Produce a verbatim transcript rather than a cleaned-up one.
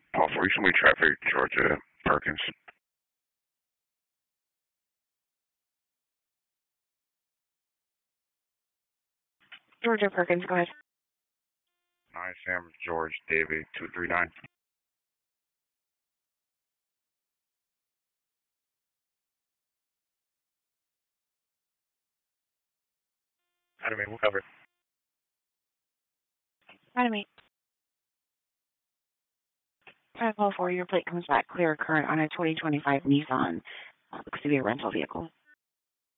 Off recently traffic, Georgia, Perkins. Georgia Perkins, go ahead. nine Sam George David two three nine. Item eight, we'll cover. Item eight. Item four, your plate comes back clear current on a twenty twenty-five Nissan. Uh, looks to be a rental vehicle.